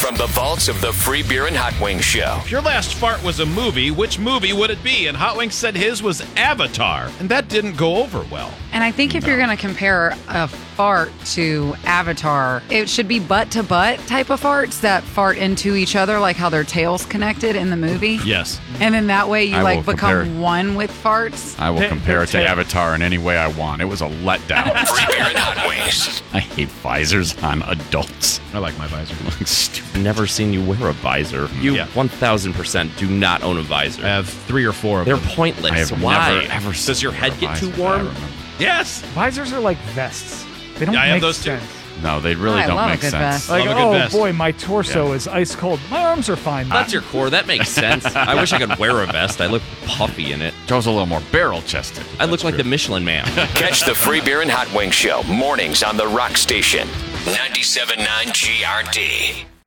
from the vaults of the Free Beer and Hot Wings Show. If your last fart was a movie, which movie would it be? And Hot Wings said his was Avatar, and that didn't go over well. And I think if you're going to compare a fart to Avatar, it should be butt-to-butt type of farts that fart into each other, like how their tails connected in the movie. Yes. And then that way you I will become compare- one with farts. I will compare it to Avatar in any way I want. It was a letdown. Free Beer and Hot Wings. I hate visors on adults. I like my visor. Stupid. Never seen you wear a visor. You 1000% do not own a visor. I have 3 or 4 of They're them. pointless. I have Why? never ever. Does your head get too visor that I warm? remember. Yes. Visors are like vests. They don't Yeah, I make have those too. sense. No, they really I don't love a make good sense. vest. Like, Love a good oh vest. boy, my torso is ice cold. My arms are fine. That's your core. That makes sense. I wish I could wear a vest. I look puffy in it. Joe's a little more barrel-chested. I look like the Michelin Man. Catch the Free Beer and Hot Wings Show mornings on the Rock Station. 97.9 GRD.